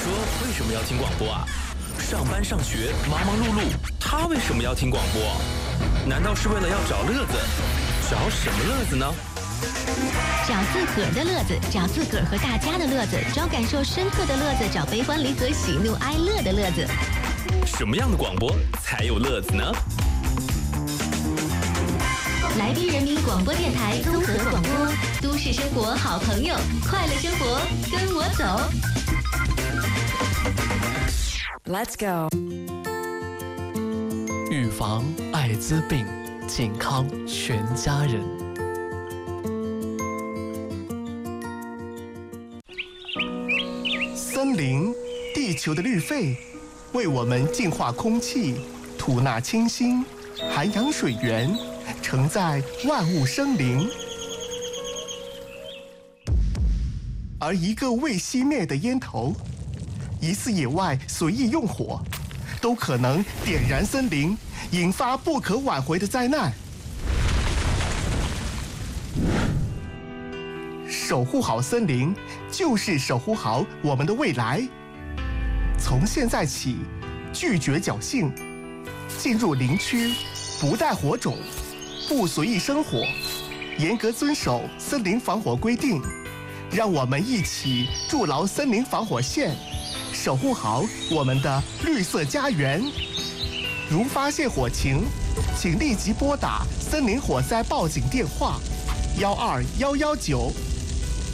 说为什么要听广播啊？上班上学忙忙碌碌，他为什么要听广播？难道是为了要找乐子？找什么乐子呢？ 找自个儿的乐子，找自个儿和大家的乐子，找感受深刻的乐子，找悲欢离合、喜怒哀乐的乐子。 什么样的广播才有乐子呢？ 来宾人民广播电台综合广播，都市生活好朋友，快乐生活跟我走。 Let's go。 预防艾滋病，健康全家人。 森林，地球的绿肺，为我们净化空气，吐纳清新，涵养水源，承载万物生灵。而一个未熄灭的烟头，一次野外随意用火，都可能点燃森林，引发不可挽回的灾难。守护好森林，就是守护好我们的未来。从现在起，拒绝侥幸，进入林区，不带火种，不随意生火，严格遵守森林防火规定。让我们一起筑牢森林防火线，守护好我们的绿色家园。如发现火情，请立即拨打森林火灾报警电话：12119。